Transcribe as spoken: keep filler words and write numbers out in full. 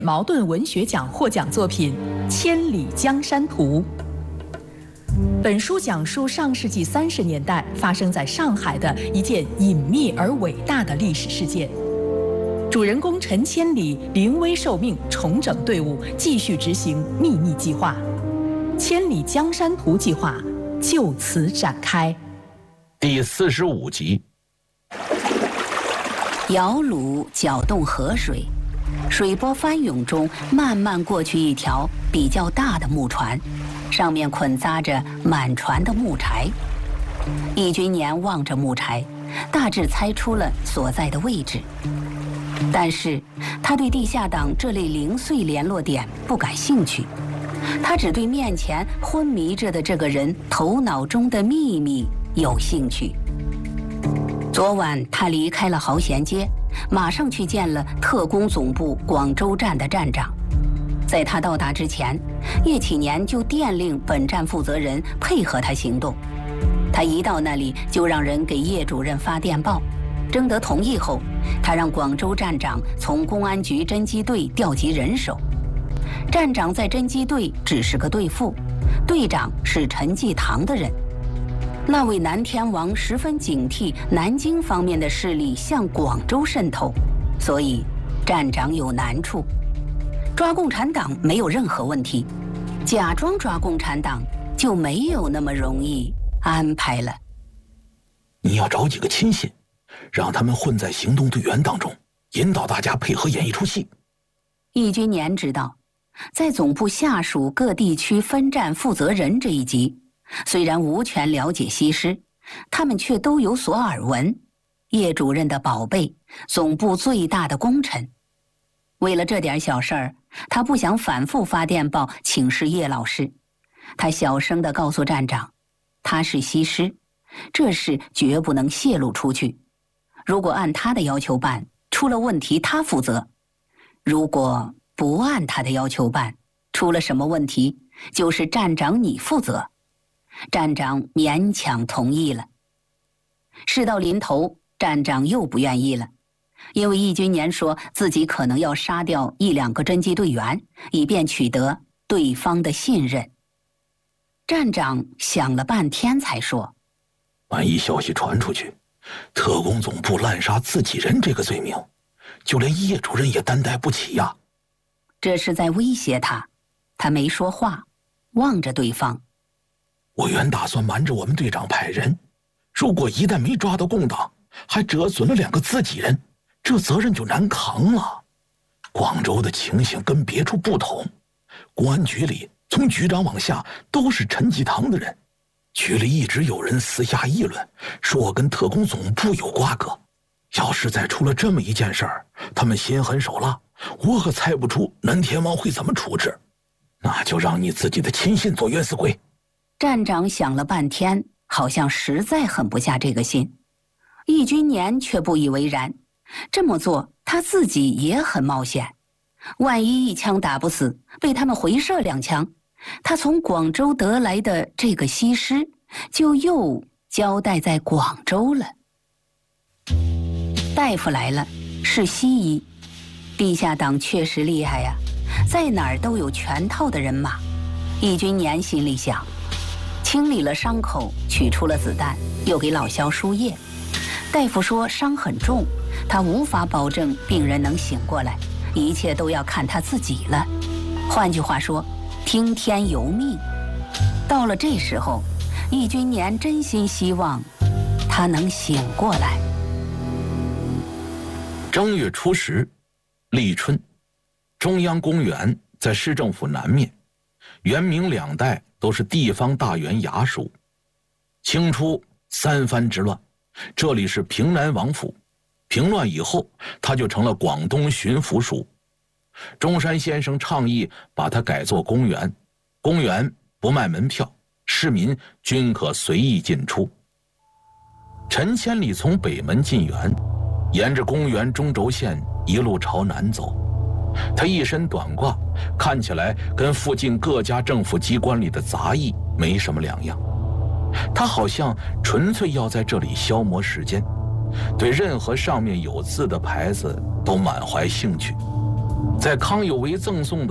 茅盾文学奖获奖作品《千里江山图》。本书讲述上世纪三十年代发生在上海的一件隐秘而伟大的历史事件。主人公陈千里临危受命，重整队伍，继续执行秘密计划。千里江山图计划就此展开。 第四十五集。 摇橹搅动河水，水波翻涌中慢慢过去一条比较大的木船，上面捆扎着满船的木柴。易君年望着木柴，大致猜出了所在的位置，但是他对地下党这类零碎联络点不感兴趣，他只对面前昏迷着的这个人头脑中的秘密有兴趣。昨晚他离开了豪贤街，马上去见了特工总部广州站的站长。在他到达之前，叶启年就电令本站负责人配合他行动。他一到那里就让人给叶主任发电报，征得同意后，他让广州站长从公安局侦缉队调集人手。站长在侦缉队只是个队副，队长是陈济棠的人。那位南天王十分警惕南京方面的势力向广州渗透，所以站长有难处。抓共产党没有任何问题，假装抓共产党就没有那么容易安排了。 你要找几个亲信，让他们混在行动队员当中，引导大家配合演一出戏。 易君年知道，在总部下属各地区分站负责人这一级，虽然无权了解西施，他们却都有所耳闻。叶主任的宝贝，总部最大的功臣。为了这点小事儿，他不想反复发电报请示叶老师。他小声地告诉站长，他是西施，这事绝不能泄露出去。如果按他的要求办，出了问题他负责；如果不按他的要求办，出了什么问题，就是站长你负责。站长勉强同意了。事到临头，站长又不愿意了，因为易君年说自己可能要杀掉一两个侦缉队员，以便取得对方的信任。站长想了半天才说， 万一消息传出去，特工总部滥杀自己人这个罪名，就连叶主任也担待不起呀。 这是在威胁他。他没说话，望着对方。 我原打算瞒着我们队长派人，如果一旦没抓到共党，还折损了两个自己人，这责任就难扛了。广州的情形跟别处不同，公安局里从局长往下都是陈济棠的人，局里一直有人私下议论，说我跟特工总部有瓜葛。要是再出了这么一件事儿，他们心狠手辣，我可猜不出南天王会怎么处置。那就让你自己的亲信做冤死鬼。 站长想了半天，好像实在狠不下这个心。易君年却不以为然，这么做他自己也很冒险。万一一枪打不死，被他们回射两枪，他从广州得来的这个西施就又交代在广州了。大夫来了，是西医。地下党确实厉害呀，在哪儿都有全套的人马。易君年心里想，清理了伤口，取出了子弹，又给老肖输液。大夫说伤很重，他无法保证病人能醒过来，一切都要看他自己了。换句话说，听天由命。到了这时候，易君年真心希望他能醒过来。 正月初十，立春，中央公园在市政府南面，元明两代都是地方大员衙署。清初三藩之乱，这里是平南王府，平乱以后，它就成了广东巡抚署。中山先生倡议把它改作公园，公园不卖门票，市民均可随意进出。陈千里从北门进园，沿着公园中轴线一路朝南走。他一身短褂，看起来跟附近各家政府机关里的杂役没什么两样。他好像纯粹要在这里消磨时间，对任何上面有字的牌子都满怀兴趣。 在康有为赠送的